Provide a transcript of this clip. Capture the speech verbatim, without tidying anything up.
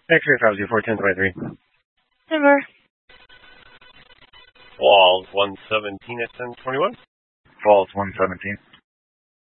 X-ray five zero four ten twenty-three. Denver. Walls one seventeen at ten twenty-one. Falls one seventeen.